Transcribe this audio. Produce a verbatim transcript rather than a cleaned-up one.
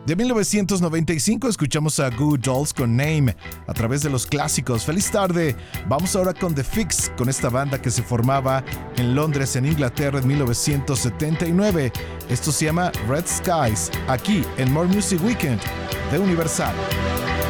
De mil novecientos noventa y cinco escuchamos a Goo Dolls con Name a través de los clásicos. ¡Feliz tarde! Vamos ahora con The Fix, con esta banda que se formaba en Londres, en Inglaterra, en mil novecientos setenta y nueve. Esto se llama Red Skies, aquí en More Music Weekend de Universal.